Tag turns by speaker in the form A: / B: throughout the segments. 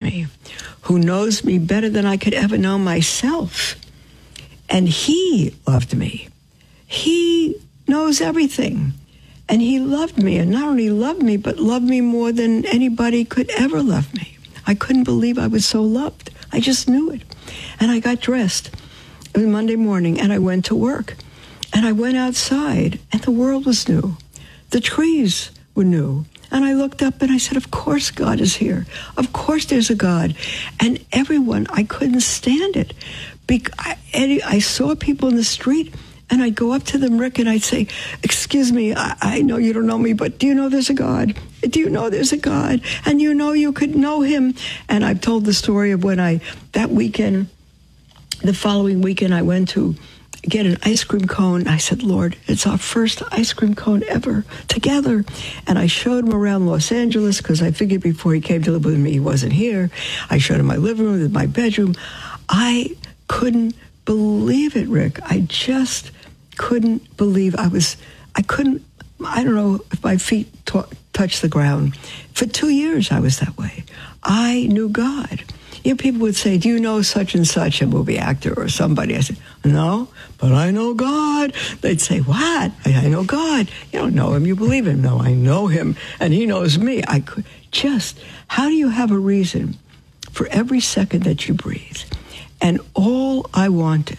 A: me, who knows me better than I could ever know myself. And he loved me. He knows everything. And he loved me, and not only loved me, but loved me more than anybody could ever love me. I couldn't believe I was so loved. I just knew it. And I got dressed. It was Monday morning, and I went to work. And I went outside, and the world was new. The trees were new. And I looked up, and I said, of course God is here. Of course there's a God. And everyone, I couldn't stand it. I saw people in the street, and I'd go up to them, Rick, and I'd say, excuse me, I know you don't know me, but do you know there's a God? Do you know there's a God? And you know you could know him. And I've told the story of when that weekend, the following weekend, I went to get an ice cream cone. I said, Lord, it's our first ice cream cone ever together. And I showed him around Los Angeles because I figured before he came to live with me, he wasn't here. I showed him my living room, my bedroom. I couldn't believe it, Rick. I just couldn't believe I don't know if my feet touched the ground. For 2 years, I was that way. I knew God. You know, people would say, do you know such and such, a movie actor or somebody? I said, no, but I know God. They'd say, what? I know God. You don't know him, you believe him. No, I know him, and he knows me. How do you have a reason for every second that you breathe? And all I wanted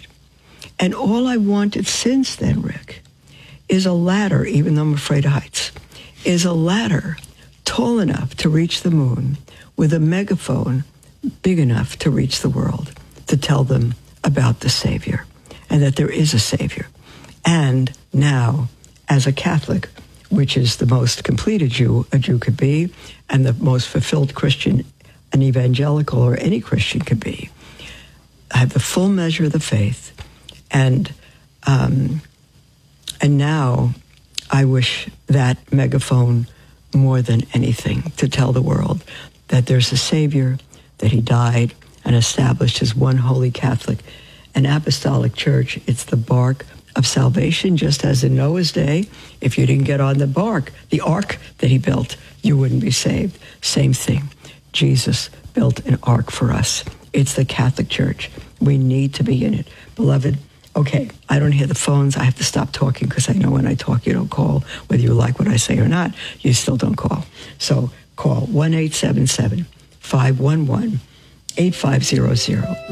A: since then, Rick, is a ladder, even though I'm afraid of heights, is a ladder tall enough to reach the moon with a megaphone big enough to reach the world, to tell them about the Savior and that there is a Savior. And now, as a Catholic, which is the most complete a Jew could be, and the most fulfilled Christian an evangelical or any Christian could be, I have the full measure of the faith, and now I wish that megaphone more than anything to tell the world that there's a Savior, that he died and established his one holy Catholic and apostolic church. It's the bark of salvation, just as in Noah's day, if you didn't get on the ark that he built, you wouldn't be saved. Same thing. Jesus built an ark for us. It's the Catholic Church. We need to be in it. Beloved, okay, I don't hear the phones. I have to stop talking because I know when I talk, you don't call. Whether you like what I say or not, you still don't call. So call 1-877-511-8500,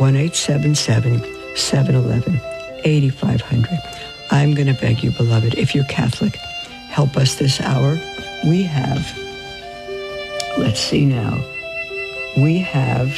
A: 1-877-711-8500. I'm going to beg you, beloved, if you're Catholic, help us this hour. We have, let's see now, we have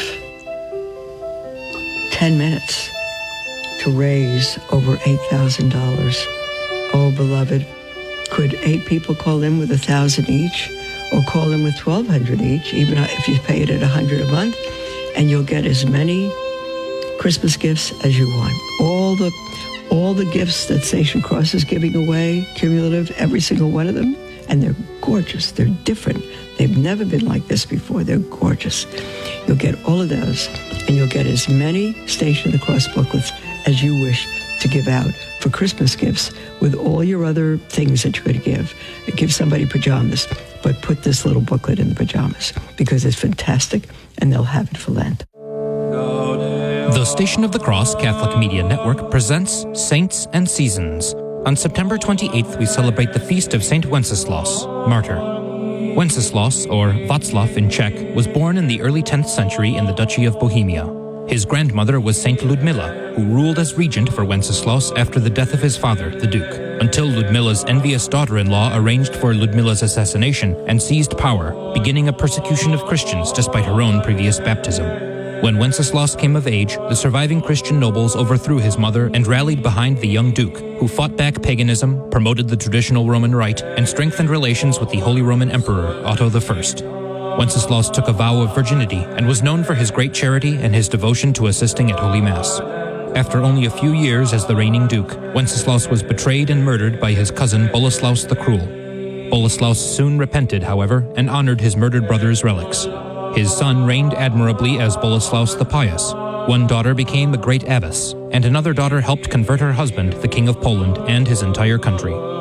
A: 10 minutes to raise over $8,000. Oh, beloved, could 8 people call in with $1,000 each, or call in with $1,200 each, even if you pay it at $100 a month, and you'll get as many Christmas gifts as you want. All the gifts that Station Cross is giving away, cumulative, every single one of them, and they're gorgeous. They're different. They've never been like this before. They're gorgeous. You'll get all of those, and you'll get as many Station of the Cross booklets as you wish to give out for Christmas gifts with all your other things that you're going to give. Give somebody pajamas, but put this little booklet in the pajamas because it's fantastic, and they'll have it for Lent.
B: The Station of the Cross Catholic Media Network presents Saints and Seasons. On September 28th, we celebrate the feast of Saint Wenceslaus, martyr. Wenceslaus, or Václav in Czech, was born in the early 10th century in the Duchy of Bohemia. His grandmother was Saint Ludmilla, who ruled as regent for Wenceslaus after the death of his father, the Duke, until Ludmilla's envious daughter-in-law arranged for Ludmilla's assassination and seized power, beginning a persecution of Christians despite her own previous baptism. When Wenceslaus came of age, the surviving Christian nobles overthrew his mother and rallied behind the young Duke, who fought back paganism, promoted the traditional Roman rite, and strengthened relations with the Holy Roman Emperor, Otto I. Wenceslaus took a vow of virginity and was known for his great charity and his devotion to assisting at Holy Mass. After only a few years as the reigning Duke, Wenceslaus was betrayed and murdered by his cousin Boleslaus the Cruel. Boleslaus soon repented, however, and honored his murdered brother's relics. His son reigned admirably as Boleslaus the Pious. One daughter became a great abbess, and another daughter helped convert her husband, the King of Poland, and his entire country.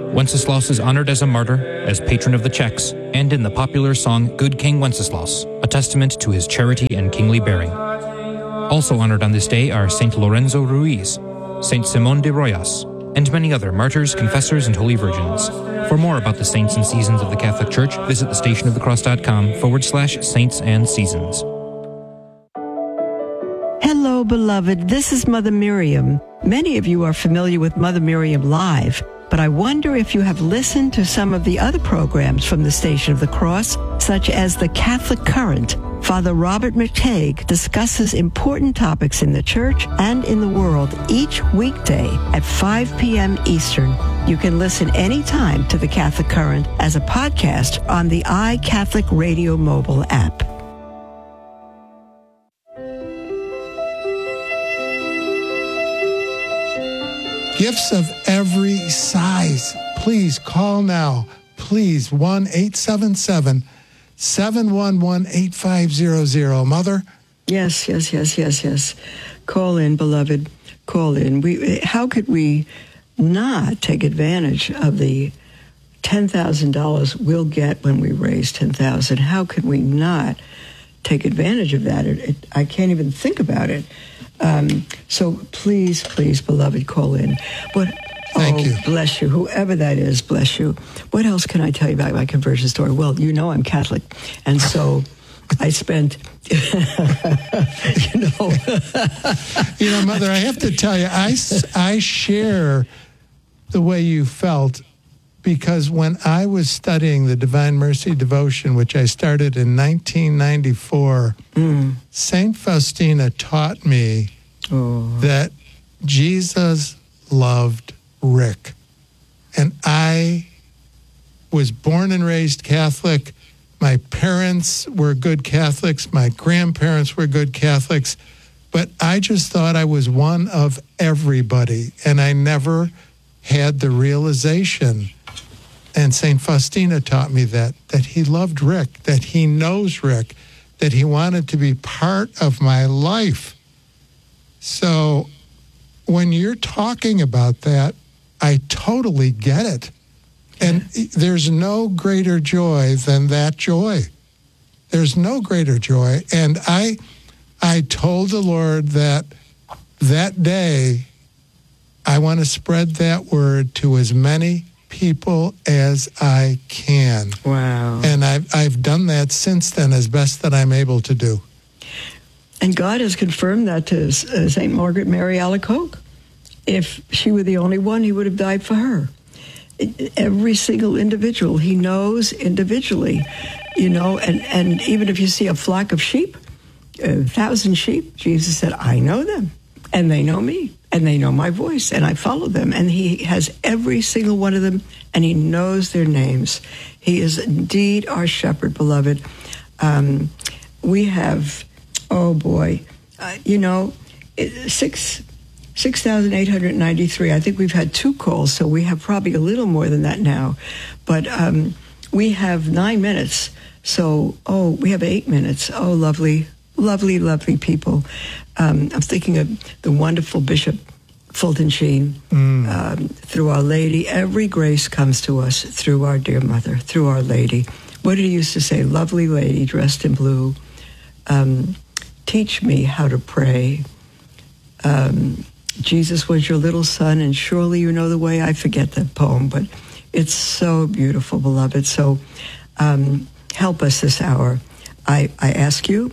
B: Wenceslas is honored as a martyr, as patron of the Czechs, and in the popular song Good King Wenceslas, a testament to his charity and kingly bearing. Also honored on this day are Saint Lorenzo Ruiz, Saint Simón de Royas, and many other martyrs, confessors, and holy virgins. For more about the saints and seasons of the Catholic Church, visit thestationofthecross.com/saints and seasons.
A: Hello, beloved. This is Mother Miriam. Many of you are familiar with Mother Miriam Live, but I wonder if you have listened to some of the other programs from the Station of the Cross, such as The Catholic Current. Father Robert McTague discusses important topics in the church and in the world each weekday at 5 p.m. Eastern. You can listen anytime to The Catholic Current as a podcast on the iCatholic Radio mobile app.
C: Gifts of every size. Please call now. Please, 1-877-711-8500. Mother?
A: Yes. Call in, beloved. Call in. How could we not take advantage of the $10,000 we'll get when we raise $10,000? How could we not take advantage of that? I can't even think about it. So please, beloved, call in.
C: Thank you.
A: Bless you. Whoever that is, bless you. What else can I tell you about my conversion story? Well, you know I'm Catholic, and so I spent,
C: Mother, I have to tell you, I share the way you felt, because when I was studying the Divine Mercy Devotion, which I started in 1994, St. Faustina taught me that Jesus loved Rick. And I was born and raised Catholic. My parents were good Catholics. My grandparents were good Catholics. But I just thought I was one of everybody. And I never had the realization. And St. Faustina taught me that he loved Rick, that he knows Rick, that he wanted to be part of my life. So when you're talking about that, I totally get it. And there's no greater joy than that joy. There's no greater joy. And I told the Lord that day, I want to spread that word to as many people as I can.
A: Wow.
C: And I've done that since then as best that I'm able to do.
A: And God has confirmed that to St. Margaret Mary Alacoque. If she were the only one, he would have died for her. Every single individual he knows individually, and even if you see a flock of sheep, 1,000 sheep, Jesus said, I know them, and they know me, and they know my voice, and I follow them. And he has every single one of them, and he knows their names. He is indeed our shepherd, beloved. We have, 6,893. I think we've had 2 calls, so we have probably a little more than that now. But we have 9 minutes. So, we have 8 minutes. Oh, lovely, lovely, lovely people. I'm thinking of the wonderful Bishop Fulton Sheen. Through Our Lady, every grace comes to us through our dear mother, through Our Lady. What did he used to say? Lovely lady dressed in blue. Teach me how to pray. Jesus was your little son, and surely you know the way. I forget that poem, but it's so beautiful, beloved. So help us this hour. I ask you,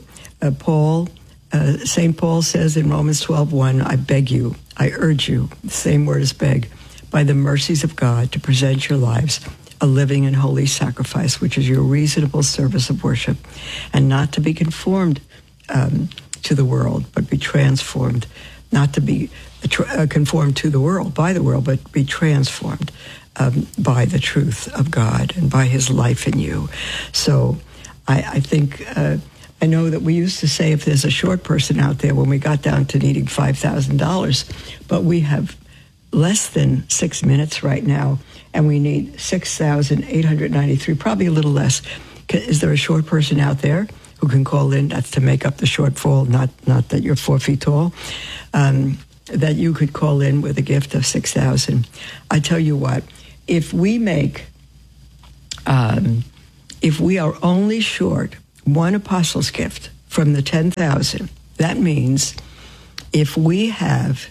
A: St. Paul says in Romans 12:1, I beg you, I urge you, the same word as beg, by the mercies of God, to present your lives a living and holy sacrifice, which is your reasonable service of worship, and not to be conformed to the world, but be transformed, not to be conformed to the world, by the world, but be transformed by the truth of God and by his life in you. So I think, I know that we used to say if there's a short person out there when we got down to needing $5,000, but we have less than 6 minutes right now, and we need 6,893, probably a little less. Is there a short person out there who can call in? That's to make up the shortfall, not that you're 4 feet tall, that you could call in with a gift of 6,000. I tell you what, if we are only short one apostles' gift from the 10,000, that means if we have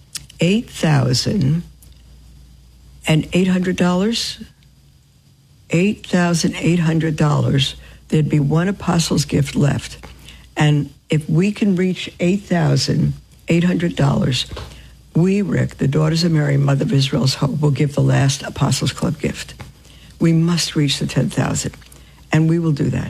A: $8,800, there'd be one apostles' gift left. And if we can reach $8,800, we, Rick, the Daughters of Mary, Mother of Israel's Hope, will give the last Apostles Club gift. We must reach the 10,000, and we will do that.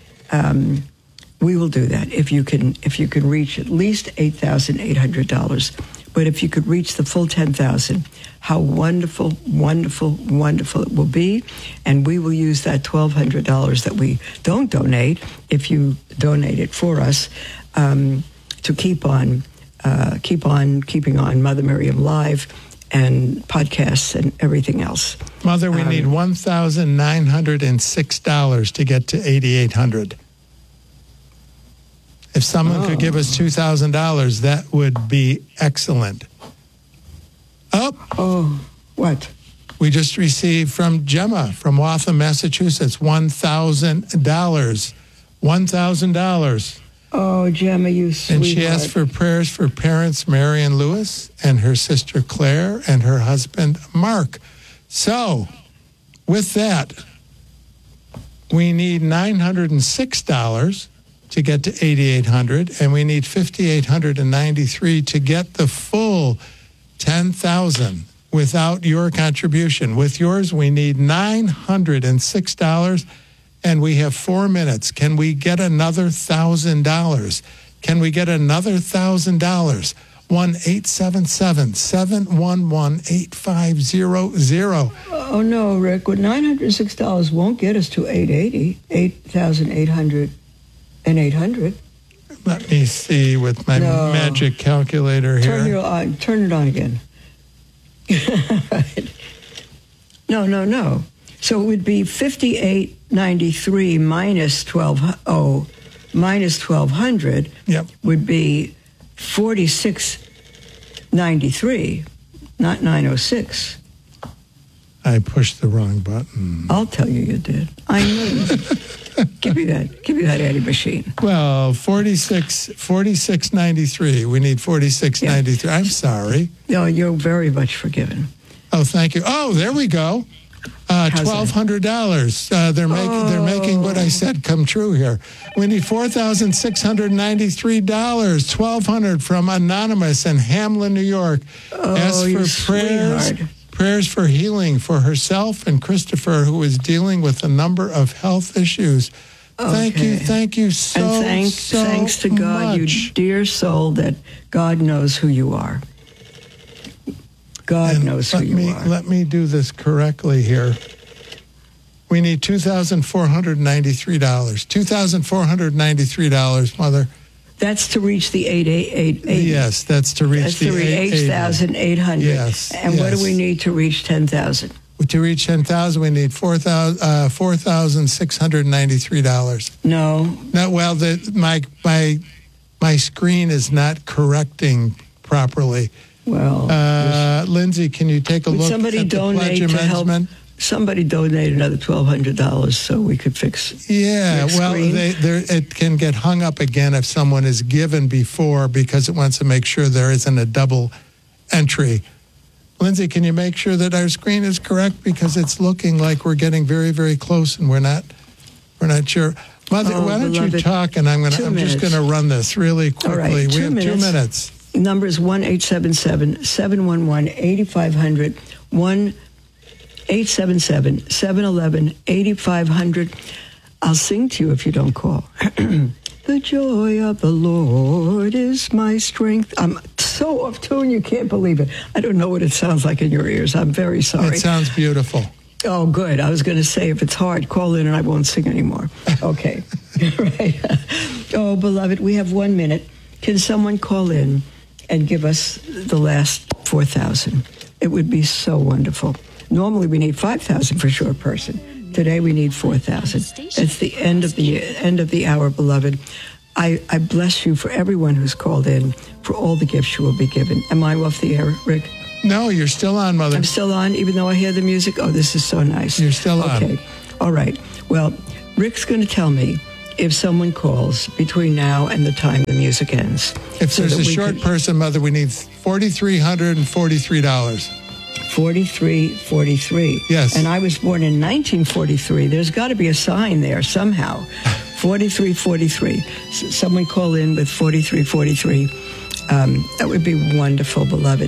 A: We will do that if you can reach at least $8,800. But if you could reach the full 10,000, how wonderful, wonderful, wonderful it will be. And we will use that $1,200 that we don't donate, if you donate it for us, to keep on keeping on Mother Miriam Live and podcasts and everything else.
C: Mother, we need $1,906 to get to $8,800. If someone could give us $2,000, that would be excellent.
A: Oh, what?
C: We just received from Gemma from Waltham, Massachusetts, $1,000. $1,000.
A: Oh, Gemma, you sweetheart.
C: And she asked for prayers for parents Marion Lewis and her sister Claire and her husband Mark. So, with that, we need $906 to get to $8,800, and we need $5,893 to get the full $10,000 without your contribution. With yours, we need $906, and we have 4 minutes. Can we get another $1,000? Can we get another $1,000? 1-877-711-8500.
A: Oh, no, Rick. Well, $906 won't get us to $8,800 and $800.
C: Let me see with my magic calculator here.
A: Turn it on again. No. So it would be $5,893 minus $1,200.
C: Yep.
A: Would be $4,693, not $906.
C: I pushed the wrong button.
A: I'll tell you did. I knew. Give me that Eddie machine.
C: Well, $46.93. We need $46.93. Yeah. I'm sorry.
A: No, you're very much forgiven.
C: Oh, thank you. Oh, there we go. $1,200. They're making what I said come true here. We need $4,693. $1,200 from Anonymous in Hamlin, New York. Ask for prayers for healing for herself and Christopher, who is dealing with a number of health issues.
A: Okay.
C: Thank you so
A: thanks to God,
C: much.
A: you dear soul, that God knows who you are. God knows who you are.
C: Let me do this correctly here. We need $2,493. $2,493, Mother.
A: That's to reach the 8,880.
C: Yes, that's to reach the
A: 8,800.
C: Yes.
A: And what do we need to reach 10,000?
C: To reach 10,000, we need $4,693.
A: No.
C: Well, my screen is not correcting properly.
A: Well,
C: Lindsay, can you take a look at the pledge amendment?
A: Somebody donate another $1,200 so we could fix.
C: Yeah, well, it can get hung up again if someone is given before, because it wants to make sure there isn't a double entry. Lindsay, can you make sure that our screen is correct, because it's looking like we're getting very, very close, and we're not sure. Mother, why don't you talk, and I'm just going to run this really quickly.
A: All right,
C: we have 2 minutes.
A: Number is 1-877-711-8500. 1-877-711-8500. I'll sing to you if you don't call. The joy of the Lord is my strength. I'm so off tune, you can't believe it. I don't know what it sounds like in your ears. I'm very sorry.
C: It sounds beautiful.
A: Oh, good. I was going to say, if it's hard, call in and I won't sing anymore. Okay. Right. Oh, beloved, we have 1 minute. Can someone call in and give us the last 4,000? It would be so wonderful. Normally we need 5,000 for a short person. Today we need 4,000. It's the end of the hour, beloved. I bless you for everyone who's called in, for all the gifts you will be given. Am I off the air, Rick?
C: No, you're still on, Mother.
A: I'm still on, even though I hear the music. Oh, this is so nice.
C: You're still on.
A: Okay. All right. Well, Rick's going to tell me if someone calls between now and the time the music ends.
C: If there's a short person, Mother, we need $4,343.
A: 4343.
C: Yes.
A: And I was born in 1943. There's got to be a sign there somehow. 4343. Someone call in with 4343. That would be wonderful, beloved.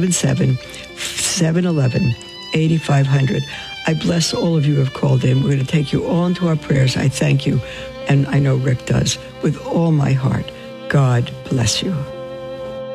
A: 877-711-8500. I bless all of you who have called in. We're going to take you all into our prayers. I thank you, and I know Rick does, with all my heart. God bless you.